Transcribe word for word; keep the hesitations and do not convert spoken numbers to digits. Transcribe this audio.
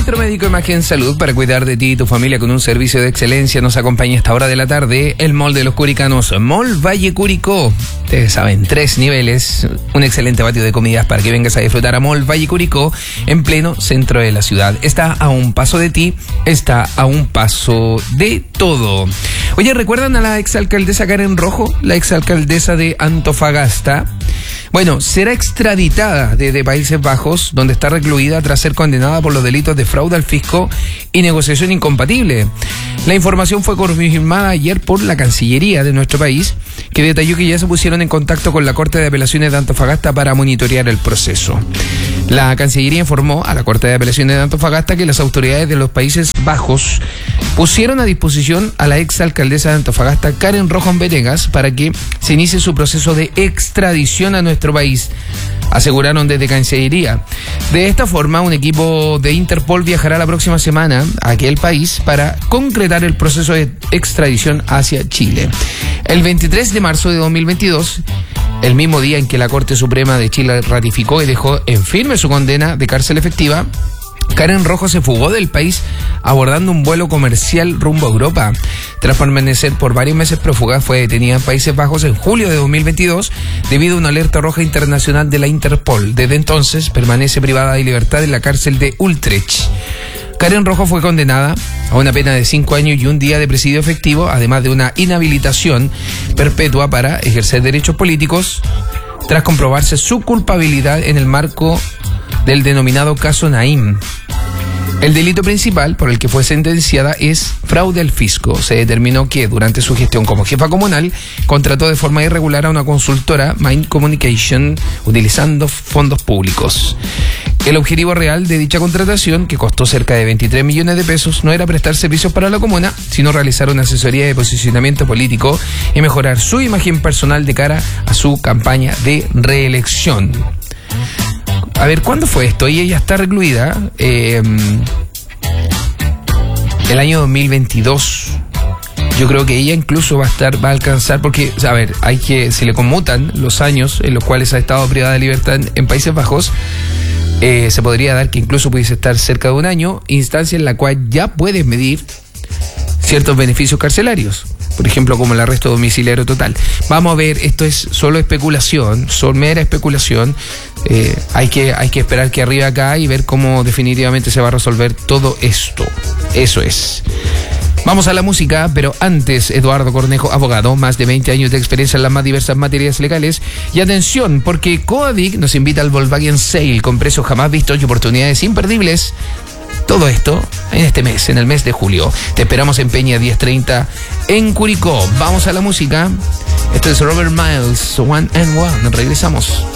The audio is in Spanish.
Centro Médico Imagen Salud, para cuidar de ti y tu familia con un servicio de excelencia, nos acompaña a esta hora de la tarde el Mall de los Curicanos, Mall Valle Curicó. Ustedes saben, tres niveles, un excelente patio de comidas para que vengas a disfrutar a Mall Valle Curicó en pleno centro de la ciudad. Está a un paso de ti, está a un paso de todo. Oye, ¿recuerdan a la exalcaldesa Karen Rojo, la exalcaldesa de Antofagasta? Bueno, será extraditada desde Países Bajos, donde está recluida tras ser condenada por los delitos de fraude al fisco y negociación incompatible. La información fue confirmada ayer por la Cancillería de nuestro país, que detalló que ya se pusieron en contacto con la Corte de Apelaciones de Antofagasta para monitorear el proceso. La Cancillería informó a la Corte de Apelaciones de Antofagasta que las autoridades de los Países Bajos pusieron a disposición a la exalcaldesa de Antofagasta, Karen Rojo Venegas, para que se inicie su proceso de extradición a nuestro país, aseguraron desde Cancillería. De esta forma, un equipo de Interpol viajará la próxima semana a aquel país para concretar el proceso de extradición hacia Chile. El veintitrés de marzo de dos mil veintidós, el mismo día en que la Corte Suprema de Chile ratificó y dejó en firme su condena de cárcel efectiva, Karen Rojo se fugó del país abordando un vuelo comercial rumbo a Europa. Tras permanecer por varios meses prófuga, fue detenida en Países Bajos en julio de dos mil veintidós debido a una alerta roja internacional de la Interpol. Desde entonces permanece privada de libertad en la cárcel de Utrecht. Karen Rojo fue condenada a una pena de cinco años y un día de presidio efectivo, además de una inhabilitación perpetua para ejercer derechos políticos, tras comprobarse su culpabilidad en el marco del denominado caso Naim. El delito principal por el que fue sentenciada es fraude al fisco. Se determinó que durante su gestión como jefa comunal contrató de forma irregular a una consultora, Mind Communication, utilizando fondos públicos. El objetivo real de dicha contratación, que costó cerca de veintitrés millones de pesos, no era prestar servicios para la comuna, sino realizar una asesoría de posicionamiento político y mejorar su imagen personal de cara a su campaña de reelección. A ver, ¿cuándo fue esto? Ella ya está recluida eh, el año dos mil veintidós. Yo creo que ella incluso va a estar, va a alcanzar, porque, a ver, hay que, se le conmutan los años en los cuales ha estado privada de libertad en, en Países Bajos. Eh, se podría dar que incluso pudiese estar cerca de un año, instancia en la cual ya puedes medir ciertos beneficios carcelarios, por ejemplo, como el arresto domiciliario total. Vamos a ver, esto es solo especulación, solo mera especulación. Eh, hay que, hay que esperar que arriba acá y ver cómo definitivamente se va a resolver todo esto. Eso es. Vamos a la música, pero antes, Eduardo Cornejo, abogado, más de veinte años de experiencia en las más diversas materias legales. Y atención, porque Coadic nos invita al Volkswagen Sale con precios jamás vistos y oportunidades imperdibles. Todo esto en este mes, en el mes de julio. Te esperamos en Peña diez treinta en Curicó. Vamos a la música. Esto es Robert Miles, One and One. Regresamos.